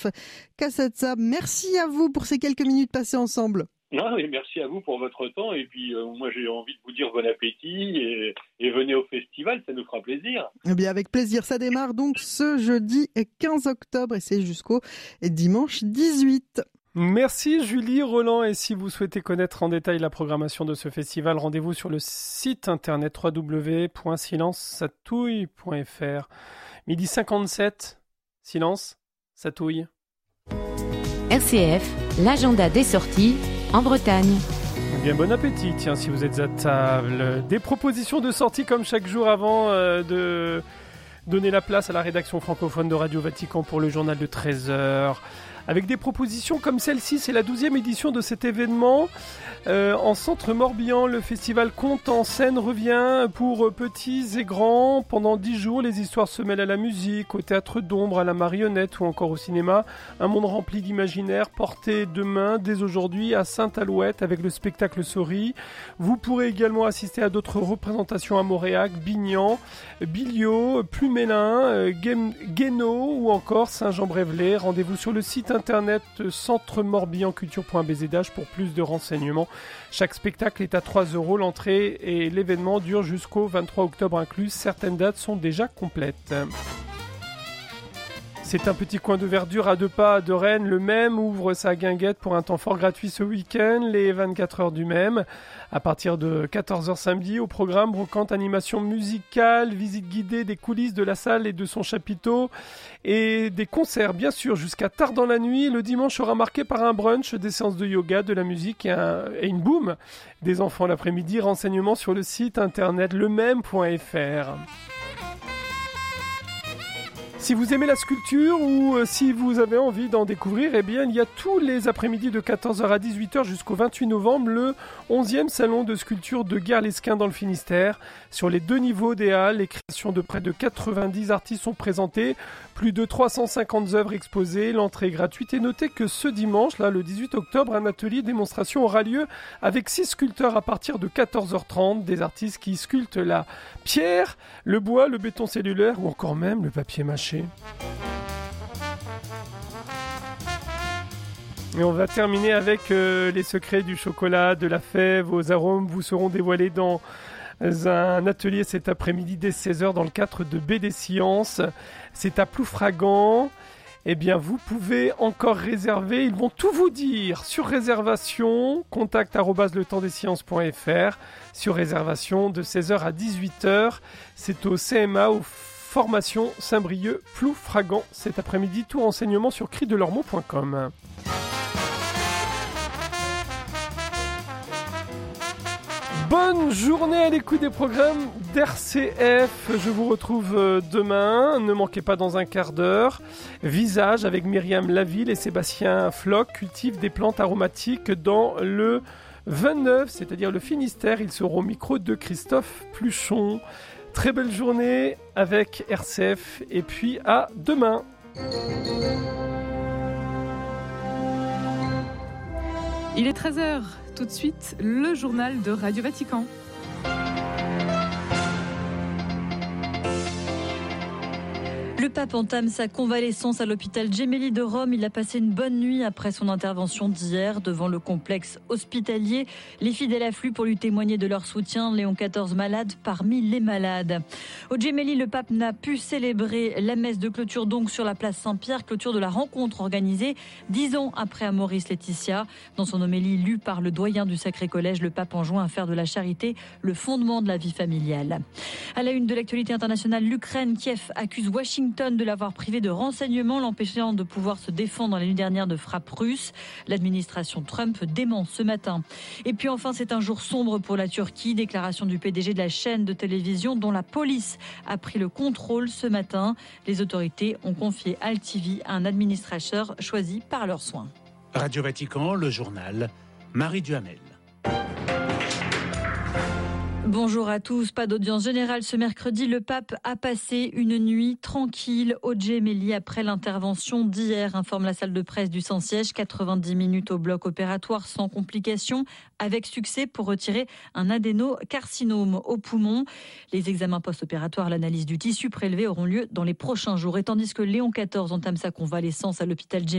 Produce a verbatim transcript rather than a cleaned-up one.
Casazza, merci à vous pour ces quelques minutes passées ensemble. Non, et merci à vous pour votre temps. Et puis, euh, moi, j'ai envie de vous dire bon appétit et, et venez au festival, ça nous fera plaisir. Eh bien, avec plaisir. Ça démarre donc ce jeudi quinze octobre et c'est jusqu'au dimanche dix-huit. Merci Julie, Roland. Et si vous souhaitez connaître en détail la programmation de ce festival, rendez-vous sur le site internet w w w point silence satouille point f r. Midi cinquante-sept, silence, satouille. R C F, l'agenda des sorties en Bretagne. Eh bien, bon appétit, tiens, si vous êtes à table. Des propositions de sortie comme chaque jour avant euh, de donner la place à la rédaction francophone de Radio Vatican pour le journal de treize heures. Avec des propositions comme celle-ci, c'est la douzième édition de cet événement. Euh, en centre Morbihan, le festival Conte en scène revient pour petits et grands. Pendant dix jours, les histoires se mêlent à la musique, au théâtre d'ombre, à la marionnette ou encore au cinéma. Un monde rempli d'imaginaire porté demain, dès aujourd'hui, à Sainte-Alouette avec le spectacle Souris. Vous pourrez également assister à d'autres représentations à Moréac, Bignan, Billiot, Plumélin, Guénaud ou encore Saint-Jean-Brévelay. Rendez-vous sur le site internet centre morbihan culture point b z h pour plus de renseignements. Chaque spectacle est à trois euros l'entrée et l'événement dure jusqu'au vingt-trois octobre inclus. Certaines dates sont déjà complètes. C'est un petit coin de verdure à deux pas de Rennes. Le Même ouvre sa guinguette pour un temps fort gratuit ce week-end, les vingt-quatre heures du Même. À partir de quatorze heures samedi, au programme brocante, animation musicale, visite guidée des coulisses de la salle et de son chapiteau et des concerts bien sûr jusqu'à tard dans la nuit. Le dimanche sera marqué par un brunch, des séances de yoga, de la musique et, un, et une boum des enfants l'après-midi. Renseignements sur le site internet le même point f r. Si vous aimez la sculpture ou euh, si vous avez envie d'en découvrir, eh bien, il y a tous les après-midi de quatorze heures à dix-huit heures jusqu'au vingt-huit novembre le onzième salon de sculpture de Guerre-l'Esquin dans le Finistère. Sur les deux niveaux des halles, les créations de près de quatre-vingt-dix artistes sont présentées, plus de trois cent cinquante œuvres exposées, l'entrée est gratuite. Et notez que ce dimanche, là, le dix-huit octobre, un atelier démonstration aura lieu avec six sculpteurs à partir de quatorze heures trente, des artistes qui sculptent la pierre, le bois, le béton cellulaire ou encore même le papier mâché. Et on va terminer avec euh, les secrets du chocolat, de la fève, aux arômes vous seront dévoilés dans un atelier cet après-midi dès seize heures dans le cadre de B D Sciences. C'est à Ploufragan. Eh bien, vous pouvez encore réserver. Ils vont tout vous dire sur réservation. Contact arobase le temps des sciences point f r. Sur réservation de seize heures à dix-huit heures. C'est au C M A, au Formation Saint-Brieuc, Ploufragan. Cet après-midi, tout renseignement sur cri de lormeaux point com. Bonne journée à l'écoute des programmes d'R C F. Je vous retrouve demain. Ne manquez pas dans un quart d'heure. Visage avec Myriam Laville et Sébastien Floch cultivent des plantes aromatiques dans le vingt-neuf, c'est-à-dire le Finistère. Ils seront au micro de Christophe Pluchon. Très belle journée avec R C F et puis à demain. Il est treize heures. Tout de suite, le journal de Radio Vatican. Le pape entame sa convalescence à l'hôpital Gemelli de Rome. Il a passé une bonne nuit après son intervention d'hier devant le complexe hospitalier. Les fidèles affluent pour lui témoigner de leur soutien. Léon quatorze malade parmi les malades. Au Gemelli, le pape n'a pu célébrer la messe de clôture donc sur la place Saint-Pierre, clôture de la rencontre organisée dix ans après Amoris Laetitia. Dans son homélie lue par le doyen du Sacré Collège, le pape enjoint à faire de la charité le fondement de la vie familiale. À la une de l'actualité internationale, l'Ukraine, Kiev accuse Washington de l'avoir privé de renseignements, l'empêchant de pouvoir se défendre la nuit dernière de frappes russes. L'administration Trump dément ce matin. Et puis enfin, c'est un jour sombre pour la Turquie. Déclaration du P D G de la chaîne de télévision dont la police a pris le contrôle ce matin. Les autorités ont confié Al T V à un administrateur choisi par leurs soins. Radio Vatican, le journal, Marie Duhamel. Bonjour à tous. Pas d'audience générale ce mercredi. Le pape a passé une nuit tranquille au Gemelli après l'intervention d'hier, informe la salle de presse du Saint-Siège. quatre-vingt-dix minutes au bloc opératoire sans complications, avec succès pour retirer un adénocarcinome au poumon. Les examens post-opératoires, l'analyse du tissu prélevé auront lieu dans les prochains jours. Et tandis que Léon quatorze entame sa convalescence à l'hôpital Gemelli,